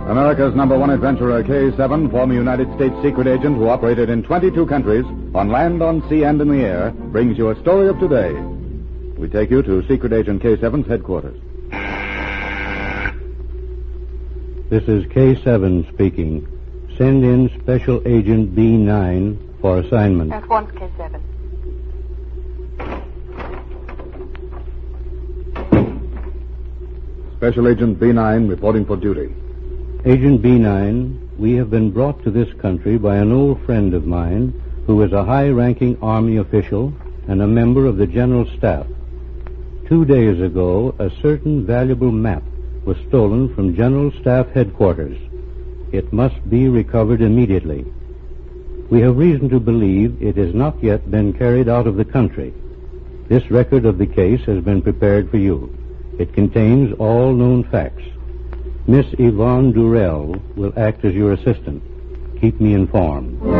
America's #1 adventurer, K-7, former United States secret agent who operated in 22 countries, on land, on sea, and in the air, brings you a story of today. We take you to Secret Agent K-7's headquarters. This is K-7 speaking. Send in Special Agent B9 for assignment. At once, K-7. Special Agent B9 reporting for duty. Agent B9, we have been brought to this country by an old friend of mine who is a high-ranking Army official and a member of the General Staff. 2 days ago, a certain valuable map was stolen from General Staff headquarters. It must be recovered immediately. We have reason to believe it has not yet been carried out of the country. This record of the case has been prepared for you. It contains all known facts. Miss Yvonne Durrell will act as your assistant. Keep me informed.